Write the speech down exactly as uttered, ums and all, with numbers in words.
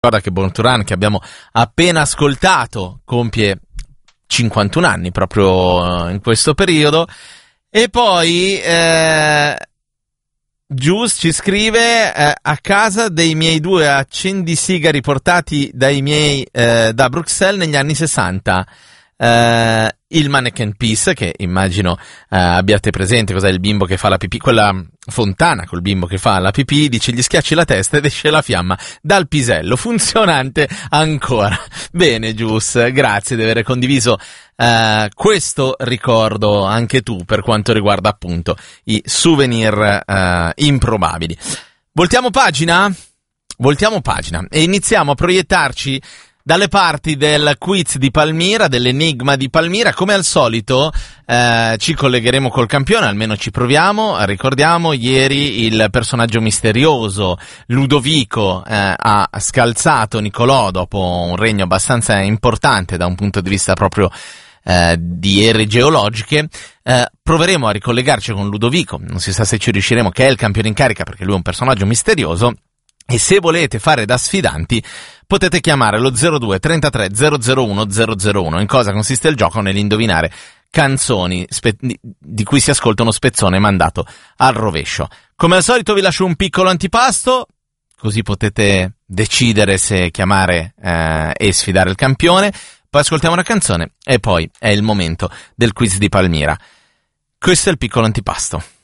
Ricorda che Born to Run, che abbiamo appena ascoltato, compie cinquantuno anni proprio in questo periodo. E poi eh, Gius ci scrive eh, a casa dei miei due accendisigari portati dai miei eh, da Bruxelles negli anni sessanta. Uh, il Mannequin Peace, che immagino uh, abbiate presente cos'è il bimbo che fa la pipì, quella fontana col bimbo che fa la pipì, dice gli schiacci la testa ed esce la fiamma dal pisello, funzionante ancora. Bene Gius, grazie di aver condiviso uh, questo ricordo anche tu per quanto riguarda appunto i souvenir uh, improbabili. Voltiamo pagina? Voltiamo pagina e iniziamo a proiettarci dalle parti del quiz di Palmira, dell'enigma di Palmira. Come al solito eh, ci collegheremo col campione, almeno ci proviamo. Ricordiamo, ieri il personaggio misterioso Ludovico eh, ha scalzato Nicolò dopo un regno abbastanza importante da un punto di vista proprio eh, di ere geologiche. Eh, proveremo a ricollegarci con Ludovico, non si sa se ci riusciremo, che è il campione in carica perché lui è un personaggio misterioso. E se volete fare da sfidanti potete chiamare lo zero due trentatré zero zero uno zero zero uno. In cosa consiste il gioco? Nell'indovinare canzoni spe- di cui si ascolta uno spezzone mandato al rovescio. Come al solito vi lascio un piccolo antipasto, così potete decidere se chiamare eh, e sfidare il campione. Poi ascoltiamo una canzone e poi è il momento del quiz di Palmira. Questo è il piccolo antipasto.